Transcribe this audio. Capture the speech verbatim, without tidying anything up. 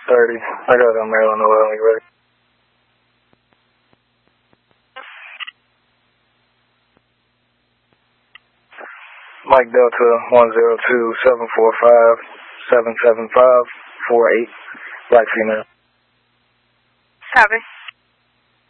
thirty. I got it on Maryland Oil when you're ready. Mike Delta one zero two seven four five seven seven five four eight. Black female. Copy.